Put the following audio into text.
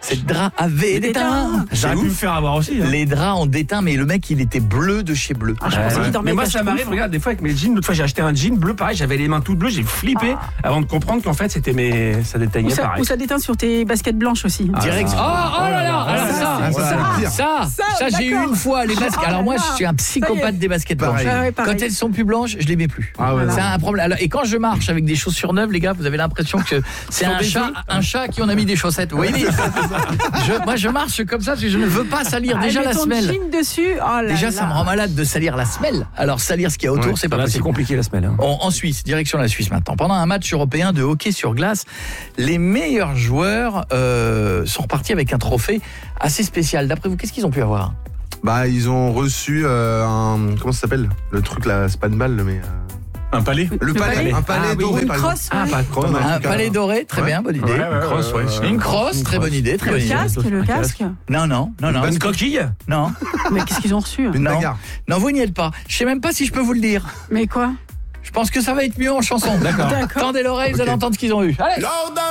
Cette drap avait déteint. J'aurais pu me faire avoir aussi. Les draps ont déteint, mais le mec, il était bleu de chez bleu. Je pensais qu'il dormait Mais moi, avec ça la m'arrive, Schtroumpf. regarde, des fois avec mes jeans. L'autre fois, j'ai acheté un jean bleu, pareil, j'avais les mains toutes bleues, j'ai flippé avant de comprendre qu'en fait, c'était ça déteignait pareil. Ou ça déteint sur tes baskets blanches aussi. Direct. Oh là là. Alors ça, j'ai eu une fois les baskets. Alors moi, je suis un psychopathe des baskets blanches. Quand elles sont plus blanches, je les mets plus. C'est un problème. Alors, et quand je marche avec des chaussures neuves, les gars, vous avez l'impression que c'est un chat qui en a mis des chaussettes. Vous voyez, moi, je marche comme ça parce que je ne veux pas salir déjà la semelle. Jean dessus. Oh là Déjà, là. ça me rend malade de salir la semelle. Alors salir ce qu'il y a autour, c'est pas possible. C'est compliqué la semelle. En Suisse, direction la Suisse maintenant. Pendant un match européen de hockey sur glace, les meilleurs joueurs sont repartis avec un trophée assez spécial. D'après vous, qu'est-ce qu'ils ont pu avoir ? Bah, ils ont reçu comment ça s'appelle ? Le truc là, c'est pas une balle, mais Un palais. le palais, un palais doré, Une par exemple. crosse. Un palais doré, très bien, bonne idée. Une crosse, Une crosse, très bonne idée, très bonne idée. Le casque. Non. Une coquille. Non. Mais qu'est-ce qu'ils ont reçu? Une Non. bagarre. Non, vous n'y êtes pas. Je sais même pas si je peux vous le dire. Mais quoi? Je pense que ça va être mieux en chanson. D'accord. Tendez l'oreille, vous allez entendre ce qu'ils ont eu. Allez.